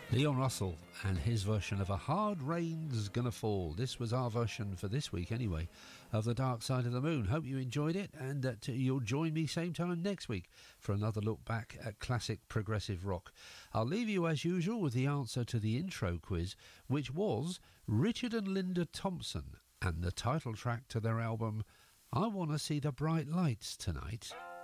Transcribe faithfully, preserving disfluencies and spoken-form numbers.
Leon Russell and his version of A Hard Rain's Gonna Fall. This was our version for this week anyway of The Dark Side of the Moon. Hope you enjoyed it, and that you'll join me same time next week for another look back at classic progressive rock. I'll leave you as usual with the answer to the intro quiz, which was Richard and Linda Thompson and the title track to their album I Wanna See the Bright Lights Tonight.